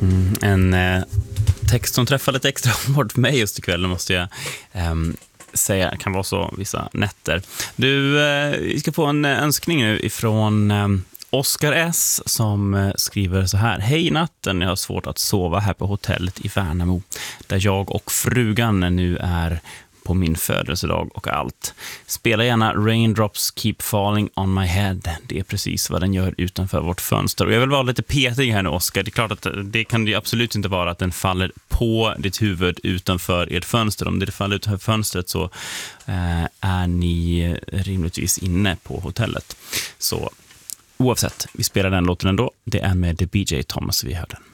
En text som träffade lite extra hårt för mig just ikväll, måste jag säga, kan vara så vissa nätter. Vi ska få en önskning nu ifrån Oskar S. som skriver så här: hej natten, jag har svårt att sova här på hotellet i Värnamo där jag och frugan nu är på min födelsedag och allt. Spela gärna Raindrops Keep Falling on My Head. Det är precis vad den gör utanför vårt fönster. Och jag vill vara lite petig här nu, Oskar. Det är klart att det kan ju absolut inte vara att den faller på ditt huvud utanför ert fönster. Om det faller utanför fönstret så är ni rimligtvis inne på hotellet. Så oavsett, vi spelar den låten ändå. Det är med The BJ Thomas vi hörde.